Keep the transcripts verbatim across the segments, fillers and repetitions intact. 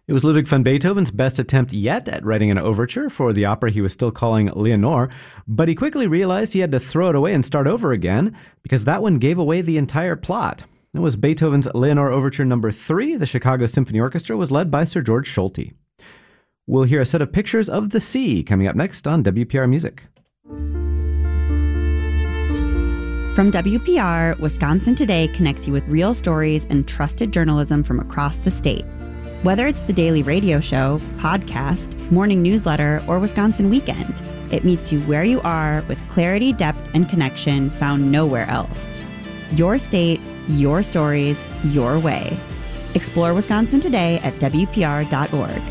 It was Ludwig van Beethoven's best attempt yet at writing an overture for the opera he was still calling Leonore, but he quickly realized he had to throw it away and start over again because that one gave away the entire plot. It was Beethoven's Leonore Overture number three. The Chicago Symphony Orchestra was led by Sir George Solti. We'll hear a set of pictures of the sea coming up next on W P R Music. From W P R, Wisconsin Today connects you with real stories and trusted journalism from across the state. Whether it's the daily radio show, podcast, morning newsletter, or Wisconsin Weekend, it meets you where you are with clarity, depth, and connection found nowhere else. Your state, your stories, your way. Explore Wisconsin Today at W P R dot org.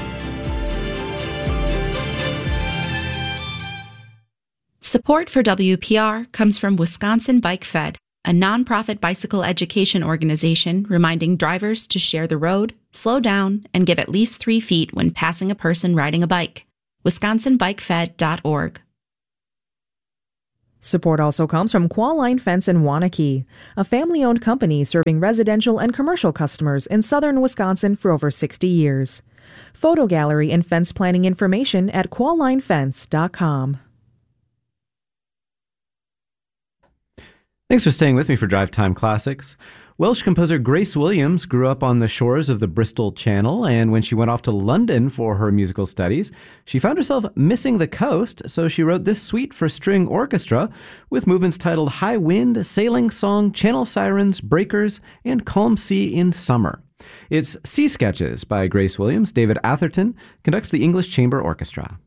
Support for W P R comes from Wisconsin Bike Fed, a nonprofit bicycle education organization reminding drivers to share the road, slow down, and give at least three feet when passing a person riding a bike. wisconsin bike fed dot org. Support also comes from Qualline Fence in Waunakee, a family-owned company serving residential and commercial customers in southern Wisconsin for over sixty years. Photo gallery and fence planning information at qualline fence dot com. Thanks for staying with me for Drive Time Classics. Welsh composer Grace Williams grew up on the shores of the Bristol Channel, and when she went off to London for her musical studies, she found herself missing the coast, so she wrote this suite for string orchestra with movements titled High Wind, Sailing Song, Channel Sirens, Breakers, and Calm Sea in Summer. It's Sea Sketches by Grace Williams. David Atherton conducts the English Chamber Orchestra.